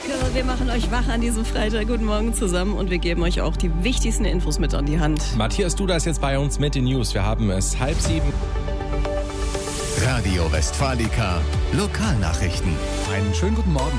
Wir machen euch wach an diesem Freitag. Guten Morgen zusammen und wir geben euch auch die wichtigsten Infos mit an die Hand. Matthias Duda ist jetzt bei uns mit den News. Wir haben es 6:30. Radio Westfalica, Lokalnachrichten. Einen schönen guten Morgen.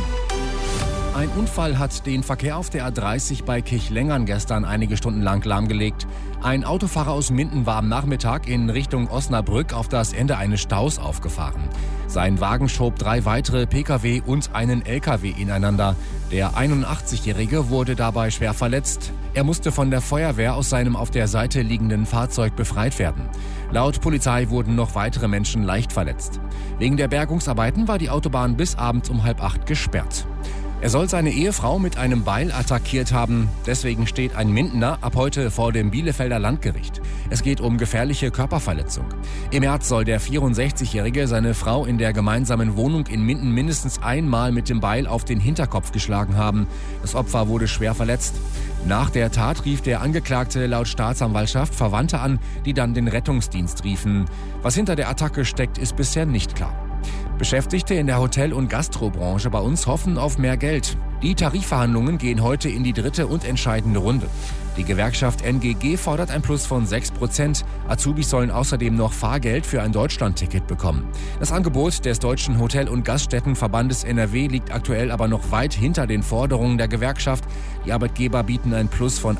Ein Unfall hat den Verkehr auf der A30 bei Kirchlengern gestern einige Stunden lang lahmgelegt. Ein Autofahrer aus Minden war am Nachmittag in Richtung Osnabrück auf das Ende eines Staus aufgefahren. Sein Wagen schob 3 weitere Pkw und einen Lkw ineinander. Der 81-Jährige wurde dabei schwer verletzt. Er musste von der Feuerwehr aus seinem auf der Seite liegenden Fahrzeug befreit werden. Laut Polizei wurden noch weitere Menschen leicht verletzt. Wegen der Bergungsarbeiten war die Autobahn bis abends um 7:30 gesperrt. Er soll seine Ehefrau mit einem Beil attackiert haben. Deswegen steht ein Mindener ab heute vor dem Bielefelder Landgericht. Es geht um gefährliche Körperverletzung. Im März soll der 64-Jährige seine Frau in der gemeinsamen Wohnung in Minden mindestens einmal mit dem Beil auf den Hinterkopf geschlagen haben. Das Opfer wurde schwer verletzt. Nach der Tat rief der Angeklagte laut Staatsanwaltschaft Verwandte an, die dann den Rettungsdienst riefen. Was hinter der Attacke steckt, ist bisher nicht klar. Beschäftigte in der Hotel- und Gastrobranche bei uns hoffen auf mehr Geld. Die Tarifverhandlungen gehen heute in die 3. und entscheidende Runde. Die Gewerkschaft NGG fordert ein Plus von 6%. Azubis sollen außerdem noch Fahrgeld für ein Deutschlandticket bekommen. Das Angebot des Deutschen Hotel- und Gaststättenverbandes NRW liegt aktuell aber noch weit hinter den Forderungen der Gewerkschaft. Die Arbeitgeber bieten ein Plus von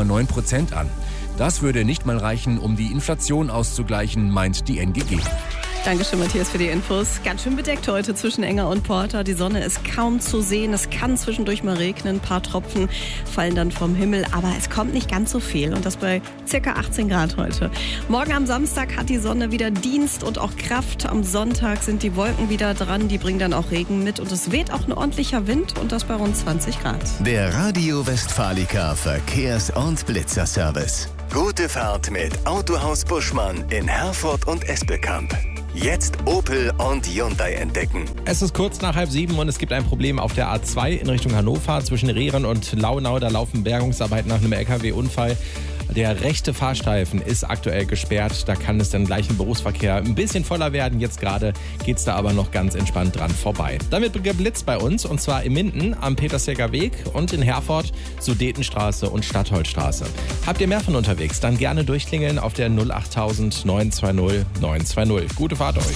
1,9% an. Das würde nicht mal reichen, um die Inflation auszugleichen, meint die NGG. Dankeschön, Matthias, für die Infos. Ganz schön bedeckt heute zwischen Enger und Porter. Die Sonne ist kaum zu sehen. Es kann zwischendurch mal regnen. Ein paar Tropfen fallen dann vom Himmel. Aber es kommt nicht ganz so viel. Und das bei ca. 18 Grad heute. Morgen am Samstag hat die Sonne wieder Dienst und auch Kraft. Am Sonntag sind die Wolken wieder dran. Die bringen dann auch Regen mit. Und es weht auch ein ordentlicher Wind. Und das bei rund 20 Grad. Der Radio Westfalica Verkehrs- und Blitzerservice. Gute Fahrt mit Autohaus Buschmann in Herford und Espelkamp. Jetzt Opel und Hyundai entdecken. Es ist kurz nach 6:30 und es gibt ein Problem auf der A2 in Richtung Hannover zwischen Rehren und Launau. Da laufen Bergungsarbeiten nach einem LKW-Unfall. Der rechte Fahrstreifen ist aktuell gesperrt. Da kann es dann gleich im Berufsverkehr ein bisschen voller werden. Jetzt gerade geht es da aber noch ganz entspannt dran vorbei. Dann wird geblitzt bei uns und zwar in Minden am Petersberger Weg und in Herford Sudetenstraße und Stadtholzstraße. Habt ihr mehr von unterwegs? Dann gerne durchklingeln auf der 08000 920 920. Gute Fahrt euch.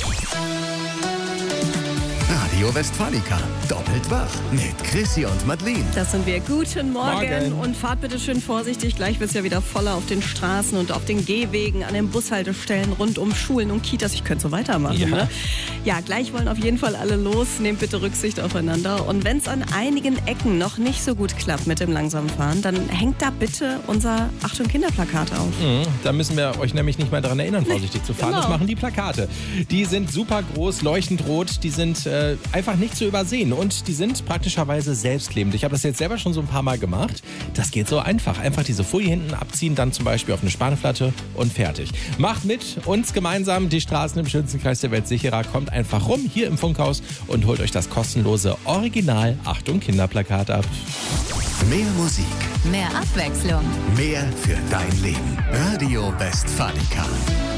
Radio Westfalica, doppelt wach mit Chrissy und Madeleine. Das sind wir. Guten Morgen. Und fahrt bitte schön vorsichtig. Gleich wird es ja wieder voller auf den Straßen und auf den Gehwegen, an den Bushaltestellen rund um Schulen und Kitas. Ich könnte so weitermachen. Ja. Ne? Ja, gleich wollen auf jeden Fall alle los. Nehmt bitte Rücksicht aufeinander. Und wenn es an einigen Ecken noch nicht so gut klappt mit dem langsamen Fahren, dann hängt da bitte unser Achtung Kinderplakat auf. Da müssen wir euch nämlich nicht mehr daran erinnern, vorsichtig zu fahren. Genau. Das machen die Plakate. Die sind super groß, leuchtend rot. Die sind einfach nicht zu übersehen und die sind praktischerweise selbstklebend. Ich habe das jetzt selber schon so ein paar Mal gemacht. Das geht so einfach. Einfach diese Folie hinten abziehen, dann zum Beispiel auf eine Spanplatte und fertig. Macht mit uns gemeinsam die Straßen im schönsten Kreis der Welt sicherer. Kommt einfach rum hier im Funkhaus und holt euch das kostenlose Original Achtung Kinderplakat ab. Mehr Musik, Mehr Abwechslung. mehr für dein Leben. Radio Westfalica.